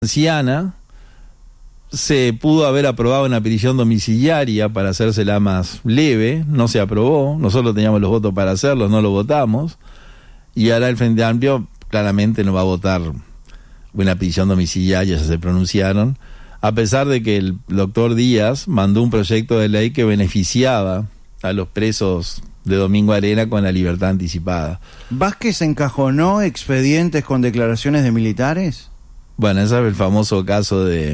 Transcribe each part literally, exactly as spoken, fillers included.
anciana, se pudo haber aprobado una prisión domiciliaria para hacérsela más leve, no se aprobó, nosotros teníamos los votos para hacerlo, no lo votamos, y ahora el Frente Amplio claramente no va a votar una prisión domiciliaria, ya se pronunciaron, a pesar de que el doctor Díaz mandó un proyecto de ley que beneficiaba a los presos de Domingo Arena con la libertad anticipada. ¿Vázquez encajonó expedientes con declaraciones de militares? Bueno, ese es el famoso caso de,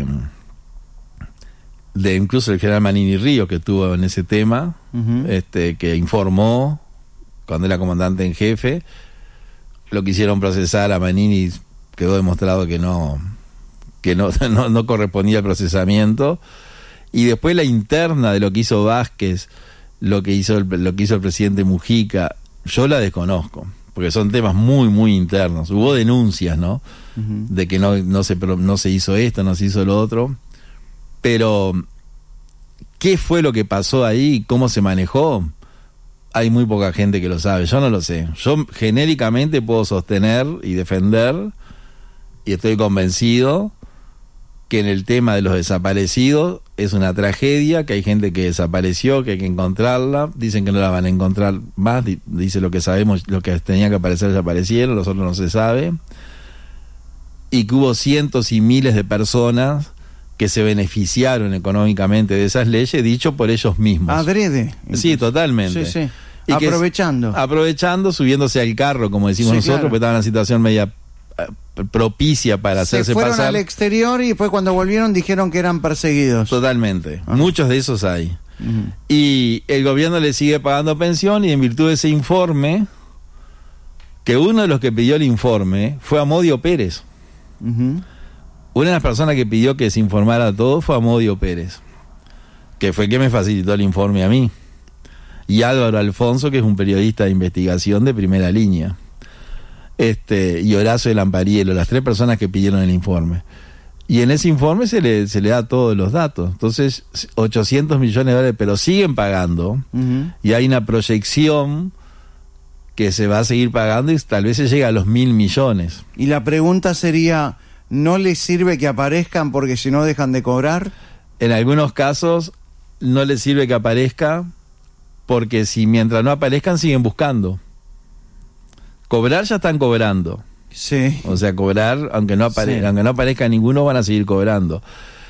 de incluso el general Manini Ríos, que estuvo en ese tema, uh-huh. este, que informó cuando era comandante en jefe. Lo quisieron procesar a Manini, quedó demostrado que no que no, no, no correspondía al procesamiento, y después la interna de lo que hizo Vázquez, lo que hizo el, lo que hizo el presidente Mujica, yo la desconozco, porque son temas muy muy internos. Hubo denuncias, ¿no? Uh-huh. De que no no se no se hizo esto, no se hizo lo otro, pero ¿qué fue lo que pasó ahí? ¿Cómo se manejó? Hay muy poca gente que lo sabe, yo no lo sé. Yo genéricamente puedo sostener y defender, y estoy convencido que en el tema de los desaparecidos es una tragedia, que hay gente que desapareció, que hay que encontrarla, dicen que no la van a encontrar más, dice lo que sabemos, lo que tenía que aparecer desaparecieron, los otros no se sabe, y que hubo cientos y miles de personas que se beneficiaron económicamente de esas leyes, dicho por ellos mismos. Adrede. Sí, totalmente. Sí, sí. Y aprovechando. Que, aprovechando, subiéndose al carro, como decimos sí, nosotros, claro. Porque estaban en una situación media propicia para hacerse pasar. Se fueron pasar al exterior y después cuando volvieron dijeron que eran perseguidos. Totalmente. Uh-huh. Muchos de esos hay. Uh-huh. Y el gobierno le sigue pagando pensión, y en virtud de ese informe, que uno de los que pidió el informe fue Amodio Pérez. Uh-huh. Una de las personas que pidió que se informara todo fue Amodio Pérez, que fue quien me facilitó el informe a mí. Y Álvaro Alfonso, que es un periodista de investigación de primera línea. Este, y Horacio de Lampariello, las tres personas que pidieron el informe. Y en ese informe se le, se le da todos los datos. Entonces, ochocientos millones de dólares, pero siguen pagando, uh-huh. Y hay una proyección que se va a seguir pagando y tal vez se llega a los mil millones. Y la pregunta sería, ¿no les sirve que aparezcan porque si no dejan de cobrar? En algunos casos no les sirve que aparezca, porque si mientras no aparezcan siguen buscando. Cobrar ya están cobrando. Sí. O sea, cobrar, aunque no aparezca, sí. aunque no aparezca ninguno, van a seguir cobrando.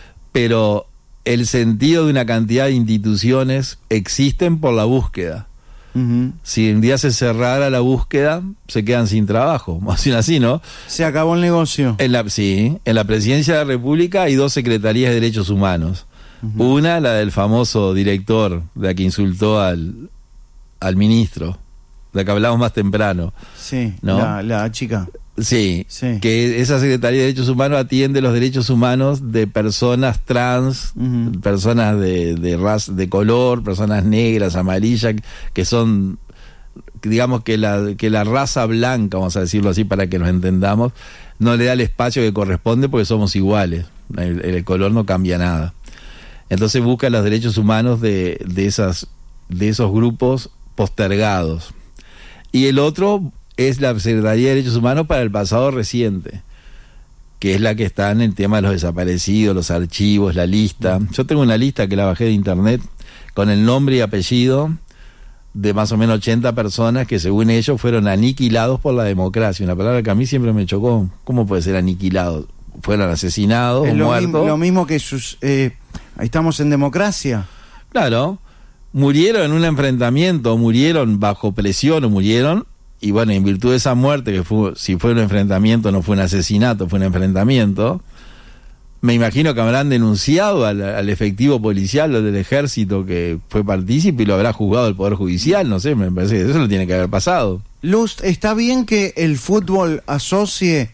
Pero el sentido de una cantidad de instituciones existen por la búsqueda. Uh-huh. Si un día se cerrara la búsqueda, se quedan sin trabajo. Así, así, ¿no? Se acabó el negocio. En la, sí, en la Presidencia de la República hay dos secretarías de derechos humanos. Uh-huh. Una, la del famoso director, de la que insultó al, al ministro, de la que hablamos más temprano. Sí, ¿no? la, la chica. Sí, sí, que esa Secretaría de Derechos Humanos atiende los derechos humanos de personas trans, uh-huh. personas de, de raza, de color, personas negras, amarillas, que son, digamos que la, que la raza blanca, vamos a decirlo así para que nos entendamos, no le da el espacio que corresponde porque somos iguales, el, el color no cambia nada. Entonces busca los derechos humanos de, de, esas, de esos grupos postergados. Y el otro es la Secretaría de Derechos Humanos para el pasado reciente, que es la que está en el tema de los desaparecidos, los archivos, la lista. Yo tengo una lista que la bajé de internet con el nombre y apellido de más o menos ochenta personas que según ellos fueron aniquilados por la democracia, una palabra que a mí siempre me chocó. ¿Cómo puede ser aniquilados? Fueron asesinados o muertos. Lo mismo que sus... Eh, estamos en democracia. Claro, murieron en un enfrentamiento, murieron bajo presión o murieron... Y bueno, en virtud de esa muerte, que fue, si fue un enfrentamiento, no fue un asesinato, fue un enfrentamiento, me imagino que habrán denunciado al, al efectivo policial o del ejército que fue partícipe y lo habrá juzgado el Poder Judicial, no sé, me parece que eso lo tiene que haber pasado. Luz, ¿está bien que el fútbol asocie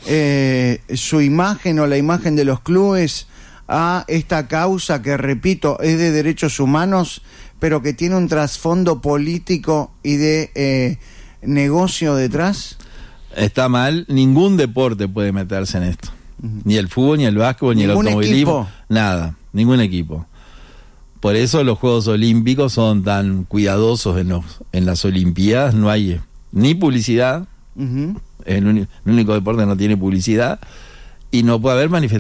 eh, su imagen o la imagen de los clubes a esta causa que, repito, es de derechos humanos, pero que tiene un trasfondo político y de... Eh, negocio detrás? Está mal, ningún deporte puede meterse en esto. Uh-huh. Ni el fútbol, ni el básquetbol, ni el automovilismo, nada, ningún equipo. Por eso los Juegos Olímpicos son tan cuidadosos en los en las Olimpiadas, no hay ni publicidad, uh-huh. es el, un, el único deporte que no tiene publicidad, y no puede haber manifestaciones